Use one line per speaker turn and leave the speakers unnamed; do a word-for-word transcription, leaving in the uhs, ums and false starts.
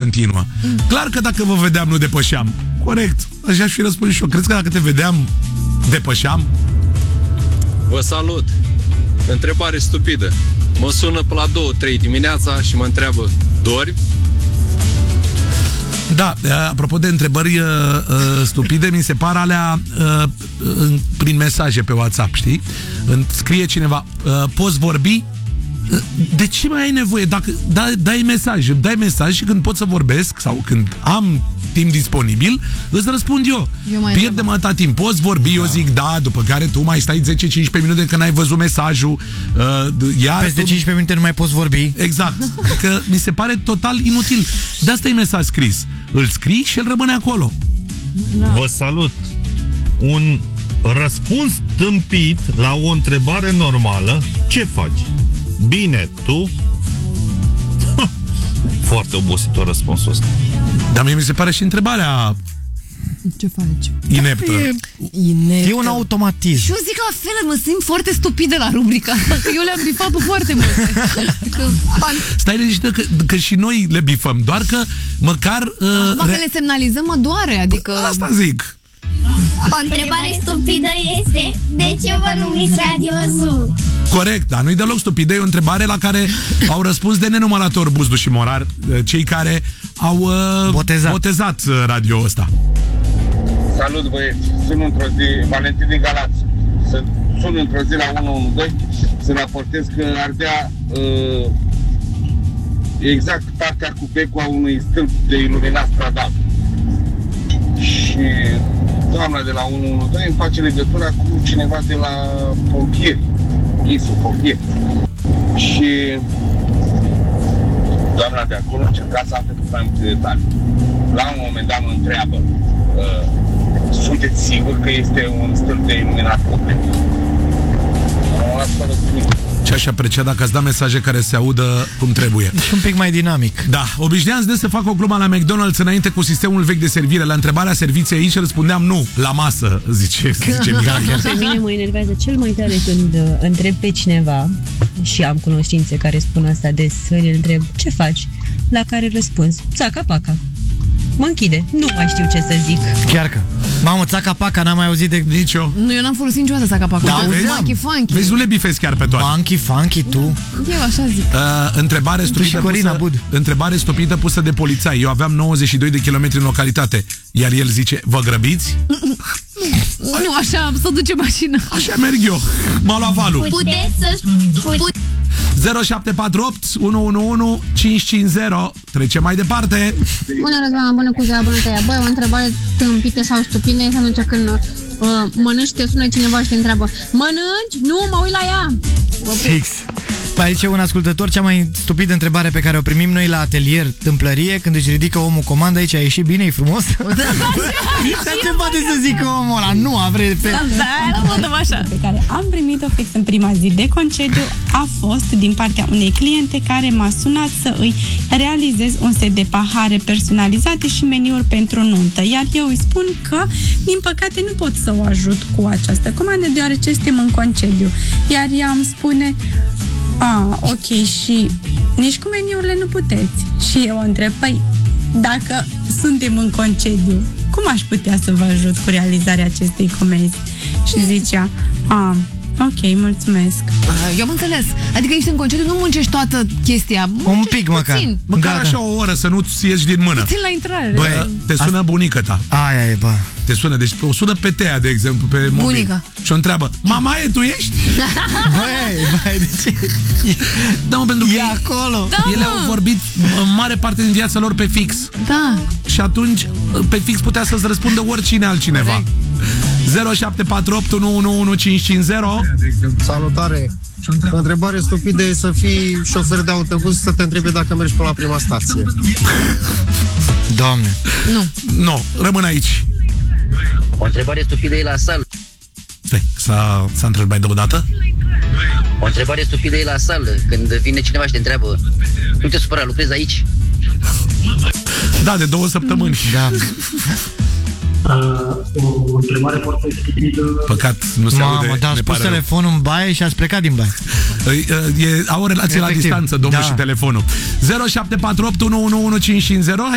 continuă. Mm. Clar că dacă vă vedeam, nu depășeam. Corect, așa aș fi răspuns și eu. Crezi că dacă te vedeam, depășeam?
Vă salut. Întrebare stupidă. Mă sună pe la două trei dimineața și mă întreabă: dormi?
Da, apropo de întrebări uh, stupide, mi se par alea uh, uh, prin mesaje pe WhatsApp, știi? Scrie cineva, uh, poți vorbi? De ce mai ai nevoie? Dacă dai, dai mesaj, dai mesaj și când pot să vorbesc sau când am timp disponibil, îți răspund eu. eu Pierdem atâta timp. Poți vorbi, da. Eu zic da, după care tu mai stai zece cincisprezece minute când ai văzut mesajul. Uh, iar
Peste
tu...
cincisprezece minute nu mai poți vorbi.
Exact. Că mi se pare total inutil. De asta e mesaj scris. Îl scrii și el rămâne acolo.
Da. Vă salut. Un răspuns tâmpit la o întrebare normală. Ce faci? Bine, tu? Foarte obositor răspunsul ăsta.
Dar mie mi se pare și întrebarea
ce faci?
Ineptă.
E,
Ineptă.
e un automatism.
Și eu zic la fel, mă simt foarte stupidă la rubrica asta, că eu le-am bifat foarte mult. Că...
Stai liniștită că, că și noi le bifăm, doar că măcar... Uh,
Acum re... că le semnalizăm, mă doare, adică...
Asta zic.
O întrebare stupidă este: de ce vă numiți Radio Zoo?
Corect, dar nu-i deloc stupidă. E o întrebare la care au răspuns de nenumărator Buzdu și Morar, cei care au uh,
botezat.
botezat radio ăsta.
Salut, băieți! Sunt într-o zi, Valentin din Galați. Sunt într-o zi la unu unu doi să raportez că ardea uh, exact partea cu becul a unui stâlp de iluminat stradal. Și doamna de la unu unu doi îmi face legătura cu cineva de la pompieri, Isu, pompieri. Și doamna de acolo încerca să afle cât mai multe detalii. La un moment dat mă întreabă: uh, sunteți sigur că este un stâlp de iluminat public?
Ce aș aprecia dacă ați da mesaje care se audă cum trebuie.
Și un pic mai dinamic.
Da, obișnuiam de să fac o glumă la McDonald's înainte cu sistemul vechi de servire. La întrebarea serviți aici răspundeam nu, la masă, zice, zice Mihai.
Pe mine mă enervează cel mai tare când uh, întreb pe cineva, și am cunoștințe care spun asta des, îl întreb: ce faci? La care răspuns: țaca-paca. Mă închide, nu mai știu ce să zic.
Chiar că mamă, țaca-paca, n-am mai auzit de nici eu.
Nu, eu n-am folosit niciodată țaca-paca.
Da, vezi?
Funky, funky.
Vezi, nu le bifezi chiar pe toate.
Funky, funky, tu?
Eu așa zic.
Uh, întrebare stupidă pusă, întrebare stupidă pusă de polițai. Eu aveam nouăzeci și doi de kilometri în localitate, iar el zice: vă grăbiți?
Nu, așa, să duce mașina.
Așa merg eu, m-a luat valul.
Puteți să...
zero șapte patru opt unu unu unu cinci cinci zero. Trecem mai departe.
Bună, Răzvan, bună cu ziua, bună tăia. Băi, o întrebare tâmpită sau stupidă este atunci când uh, mănânci, te sună cineva și te întreabă: mănânci? Nu, mă uit la ea.
Fix. Mai zice un ascultător, cea mai stupidă întrebare pe care o primim noi la atelier tâmplărie, când își ridică omul comanda: aici a ieșit bine, e frumos? Dar ce poate să zică omul ăla? Nu, a vrut pe...
Da, așa. Pe care am primit-o fix în prima zi de concediu a fost din partea unei cliente care m-a sunat să îi realizez un set de pahare personalizate și meniuri pentru nuntă. Iar eu îi spun că, din păcate, nu pot să o ajut cu această comandă, deoarece suntem în concediu. Iar ea îmi spune: ah, ok, și nici cu meniurile nu puteți. Și eu o întreb: păi, dacă suntem în concediu, cum aș putea să vă ajut cu realizarea acestei comenzi? Și zicea: ah, ok, mulțumesc.
Eu am înțeles. Adică ești în concediu, nu muncești toată chestia.
Un pic măcar.
Puțin.
Măcar da, așa da. o oră să nu-ți ieși din mână.
Puțin la intrare.
Bă, te sună asta... bunica ta.
Aia e, bă.
Te sună, deci o sună pe Tea, de exemplu, pe mobil.
Bunica.
Și o întreabă: mamaie, tu ești?
Băi, băi, de ce?
Da, mă, pentru că
e acolo.
Da,
ele au vorbit în mare parte din viața lor pe fix.
Da.
Și atunci pe fix putea să-ți răspundă oricine altcineva. zero șapte patru opt unu unu unu cinci cinci zero.
Salutare! O întrebare stupidă e să fii șofer de autobuz să te întrebi dacă mergi pe la prima stație.
Doamne!
Nu.
Nu, rămân aici.
O întrebare stupidă e la sală.
Stai, s-a, s-a întrebat mai de o dată?
O întrebare stupidă e la sală, când vine cineva și te întreabă: nu te supăra, lucrezi aici?
Da, de două săptămăni.
Da.
Uh, o întrebare foarte stupidă.
Păcat, nu se
Mamă,
aude.
dar a spus telefonul în baie și ați plecat din baie.
E, e, au o relație efectiv la distanță, domnul da. și telefonul. zero șapte patru opt unu unu unu cinci cinci zero.